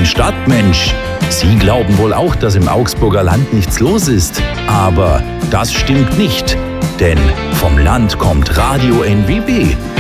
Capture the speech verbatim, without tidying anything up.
Stadtmensch. Sie glauben wohl auch, dass im Augsburger Land nichts los ist. Aber das stimmt nicht. Denn vom Land kommt Radio N W B.